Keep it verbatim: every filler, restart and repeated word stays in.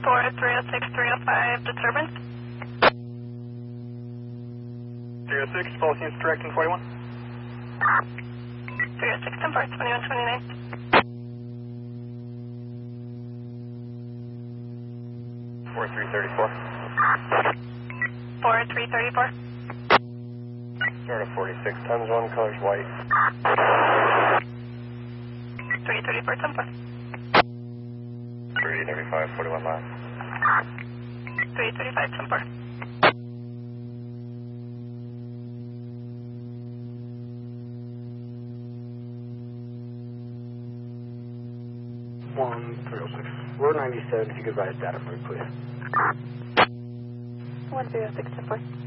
four three oh six, three oh five, disturbance. three oh six, false units direct in forty-one. three oh six, ten four, twenty-one twenty-nine. four three thirty-four. four three thirty-four. Start of forty-six, times one, colors white. three thirty-four, ten four. three thirty-five, forty-one line. three thirty-five, ten four. one three oh six. Road ninety-seven, if you could write a data for me, please. one three oh six, ten four.